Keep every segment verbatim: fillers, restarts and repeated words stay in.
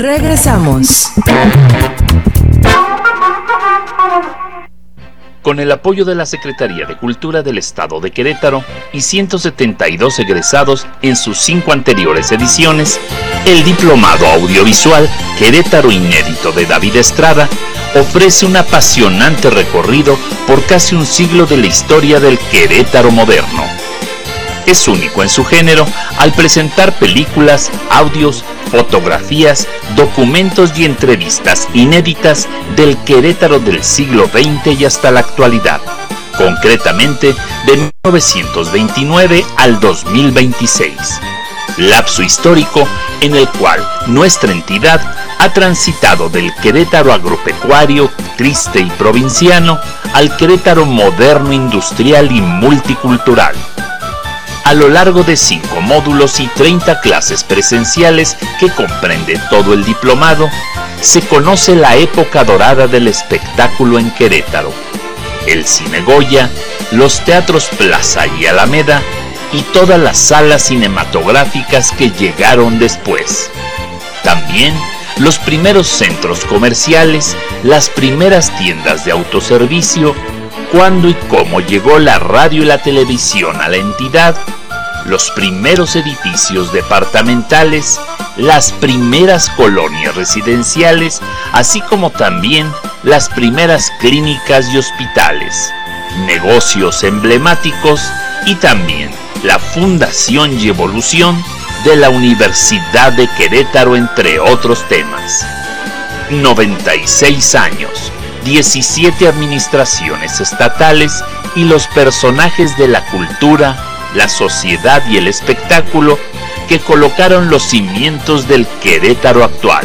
Regresamos. Con el apoyo de la Secretaría de Cultura del Estado de Querétaro y ciento setenta y dos egresados en sus cinco anteriores ediciones, el Diplomado Audiovisual Querétaro Inédito de David Estrada ofrece un apasionante recorrido por casi un siglo de la historia del Querétaro moderno. Es único en su género al presentar películas, audios, fotografías, documentos y entrevistas inéditas del Querétaro del siglo veinte y hasta la actualidad, concretamente de mil novecientos veintinueve al dos mil veintiséis, lapso histórico en el cual nuestra entidad ha transitado del Querétaro agropecuario, triste y provinciano al Querétaro moderno, industrial y multicultural. A lo largo de cinco módulos y treinta clases presenciales que comprende todo el diplomado, se conoce la época dorada del espectáculo en Querétaro, el Cine Goya, los teatros Plaza y Alameda y todas las salas cinematográficas que llegaron después. También los primeros centros comerciales, las primeras tiendas de autoservicio, cuándo y cómo llegó la radio y la televisión a la entidad, los primeros edificios departamentales, las primeras colonias residenciales, así como también las primeras clínicas y hospitales, negocios emblemáticos y también la fundación y evolución de la Universidad de Querétaro, entre otros temas. noventa y seis años, diecisiete administraciones estatales y los personajes de la cultura, la sociedad y el espectáculo que colocaron los cimientos del Querétaro actual.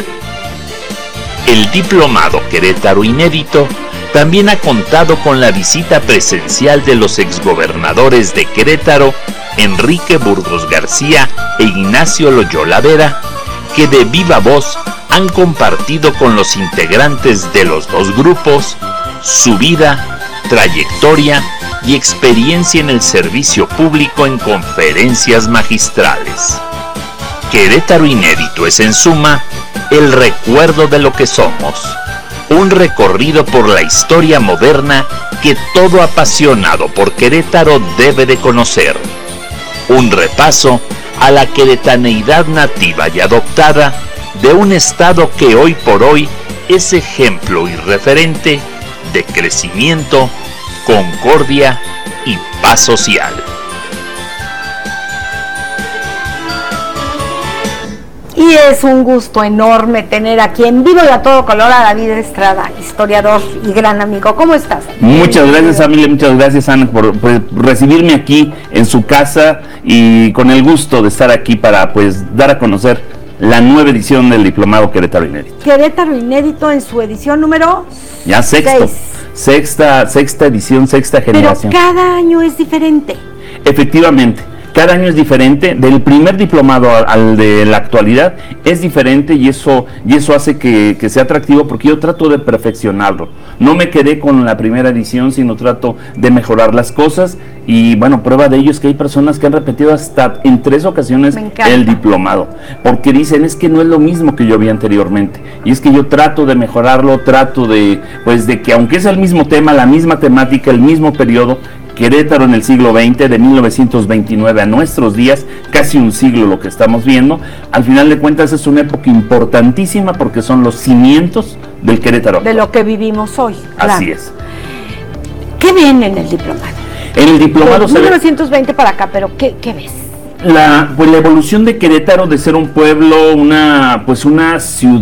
El Diplomado Querétaro Inédito también ha contado con la visita presencial de los exgobernadores de Querétaro, Enrique Burgos García e Ignacio Loyola Vera, que de viva voz han compartido con los integrantes de los dos grupos su vida, trayectoria y experiencia en el servicio público en conferencias magistrales. Querétaro Inédito es en suma el recuerdo de lo que somos, un recorrido por la historia moderna que todo apasionado por Querétaro debe de conocer, un repaso a la queretaneidad nativa y adoptada de un estado que hoy por hoy es ejemplo y referente de crecimiento, concordia y paz social. Y es un gusto enorme tener aquí en vivo y a todo color a David Estrada, historiador y gran amigo. ¿Cómo estás? Muchas gracias, Amelia, muchas gracias, Ana, por, por recibirme aquí en su casa y con el gusto de estar aquí para pues dar a conocer la nueva edición del Diplomado Querétaro Inédito. Querétaro Inédito en su edición número ya sexto, seis. Sexta, sexta edición, sexta generación. Pero cada año es diferente. Efectivamente. Cada año es diferente, del primer diplomado al, al de la actualidad es diferente y eso y eso hace que, que sea atractivo porque yo trato de perfeccionarlo. No me quedé con la primera edición, sino trato de mejorar las cosas y bueno, prueba de ello es que hay personas que han repetido hasta en tres ocasiones el diplomado, porque dicen es que no es lo mismo que yo vi anteriormente y es que yo trato de mejorarlo, trato de pues de que aunque es el mismo tema, la misma temática, el mismo periodo, Querétaro en el siglo veinte, de mil novecientos veintinueve a nuestros días, casi un siglo lo que estamos viendo, al final de cuentas es una época importantísima porque son los cimientos del Querétaro. De lo que vivimos hoy. Así claro. es. ¿Qué ven en el diplomado? En el diplomado de mil novecientos veinte para acá, pero ¿qué, qué ves? La, pues la evolución de Querétaro de ser un pueblo, una, pues una ciudad